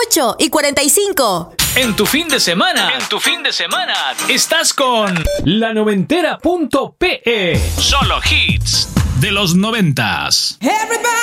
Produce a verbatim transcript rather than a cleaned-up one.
ocho y cuarenta y cinco. En tu fin de semana, en tu fin de semana, estás con la noventera punto pe. Solo hits de los noventas. Everybody